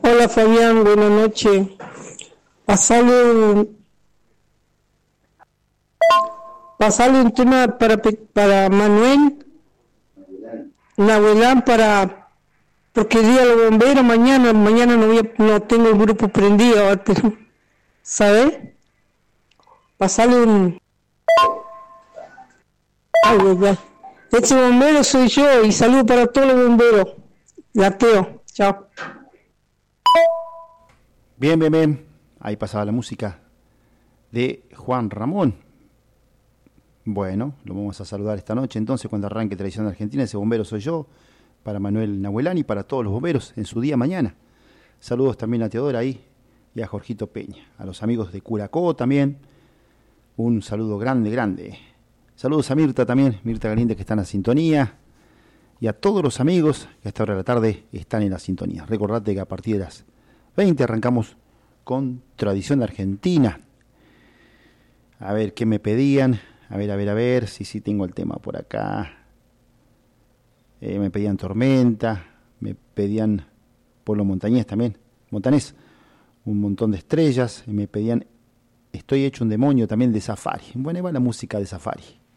Hola Fabián, buenas noches. Pasale, pasale un tema para Manuel, Nahuelán, porque el día de los bomberos mañana no tengo el grupo prendido, ¿sabes? Pasale un... Ay, ay, ay. Este bombero soy yo y saludo para todos los bomberos. Lateo, chao. Bien, bien, bien. Ahí pasaba la música de Juan Ramón. Bueno, lo vamos a saludar esta noche entonces cuando arranque Tradición de Argentina. Ese bombero soy yo, para Manuel Nahuelán y para todos los bomberos en su día mañana. Saludos también a Teodora ahí y a Jorgito Peña. A los amigos de Curacó también. Un saludo grande, grande. Saludos a Mirta también, Mirta Galíndez, que está en la sintonía. Y a todos los amigos que a esta hora de la tarde están en la sintonía. Recordate que a partir de las 20 arrancamos con Tradición de Argentina. A ver qué me pedían. A ver. Sí, tengo el tema por acá. Me pedían Tormenta. Me pedían Pueblo Montañés también. Montanés. Un montón de estrellas. Me pedían Estoy hecho un demonio también de Safari. Bueno, ahí va la música de Safari.